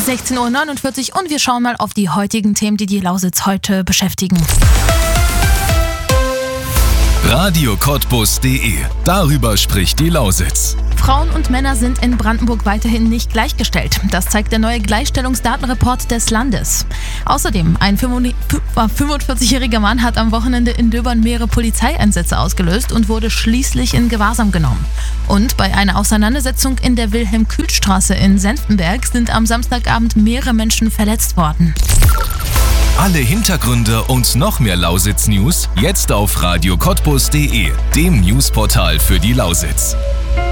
16:49 Uhr und wir schauen mal auf die heutigen Themen, die Lausitz heute beschäftigen. Radio-Cottbus.de. Darüber spricht die Lausitz. Frauen und Männer sind in Brandenburg weiterhin nicht gleichgestellt. Das zeigt der neue Gleichstellungsdatenreport des Landes. Außerdem, ein 45-jähriger Mann hat am Wochenende in Döbern mehrere Polizeieinsätze ausgelöst und wurde schließlich in Gewahrsam genommen. Und bei einer Auseinandersetzung in der Wilhelm-Kühl-Straße in Senftenberg sind am Samstagabend mehrere Menschen verletzt worden. Alle Hintergründe und noch mehr Lausitz-News jetzt auf Radio-Cottbus.de, dem Newsportal für die Lausitz.